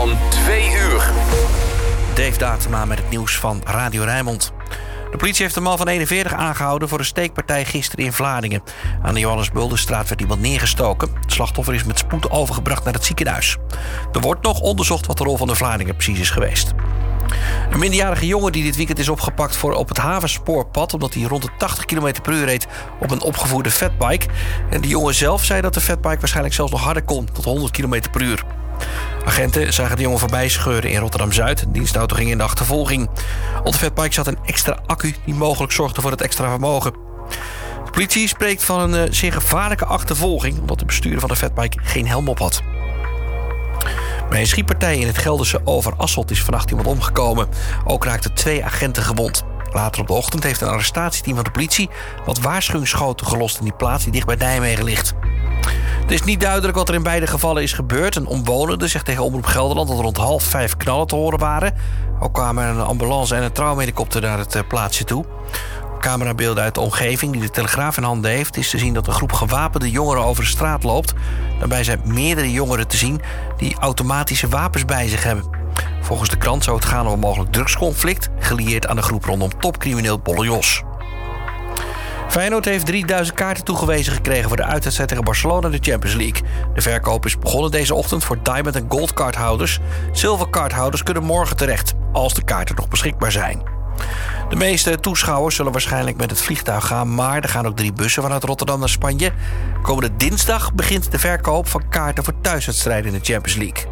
van 2 uur. Dave Datema met het nieuws van Radio Rijnmond. De politie heeft een man van 41 aangehouden voor een steekpartij gisteren in Vlaardingen. Aan de Johannes Bulderstraat werd iemand neergestoken. Het slachtoffer is met spoed overgebracht naar het ziekenhuis. Er wordt nog onderzocht wat de rol van de Vlaardingen precies is geweest. Een minderjarige jongen die dit weekend is opgepakt op het Havenspoorpad, omdat hij rond de 80 km per uur reed op een opgevoerde fatbike. En de jongen zelf zei dat de fatbike waarschijnlijk zelfs nog harder kon, tot 100 km per uur. Agenten zagen de jongen voorbij scheuren in Rotterdam-Zuid. De dienstauto ging in de achtervolging. Op de fatbike zat een extra accu die mogelijk zorgde voor het extra vermogen. De politie spreekt van een zeer gevaarlijke achtervolging, omdat de bestuurder van de fatbike geen helm op had. Bij een schietpartij in het Gelderse Overasselt is vannacht iemand omgekomen. Ook raakten 2 agenten gewond. Later op de ochtend heeft een arrestatieteam van de politie wat waarschuwingsschoten gelost in die plaats die dicht bij Nijmegen ligt. Het is niet duidelijk wat er in beide gevallen is gebeurd. Een omwonende zegt tegen Omroep Gelderland dat er rond 4:30 knallen te horen waren. Ook kwamen een ambulance en een traumahelikopter naar het plaatsje toe. Op camerabeelden uit de omgeving die de Telegraaf in handen heeft is te zien dat een groep gewapende jongeren over de straat loopt. Daarbij zijn meerdere jongeren te zien die automatische wapens bij zich hebben. Volgens de krant zou het gaan om een mogelijk drugsconflict, gelieerd aan de groep rondom topcrimineel Bolle Jos. Feyenoord heeft 3000 kaarten toegewezen gekregen voor de uitwedstrijd tegen Barcelona in de Champions League. De verkoop is begonnen deze ochtend voor Diamond en Gold kaarthouders. Silver kaarthouders kunnen morgen terecht, als de kaarten nog beschikbaar zijn. De meeste toeschouwers zullen waarschijnlijk met het vliegtuig gaan, maar er gaan ook 3 bussen vanuit Rotterdam naar Spanje. Komende dinsdag begint de verkoop van kaarten voor thuiswedstrijden in de Champions League.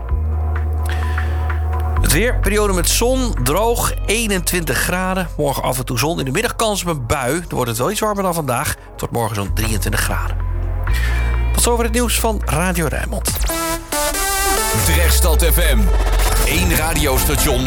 Het weer, periode met zon, droog, 21 graden. Morgen af en toe zon, in de middag kans op een bui. Dan wordt het wel iets warmer dan vandaag. Het wordt morgen zo'n 23 graden. Tot zover het nieuws van Radio Rijnmond. Drechtstad FM. 1 radiostation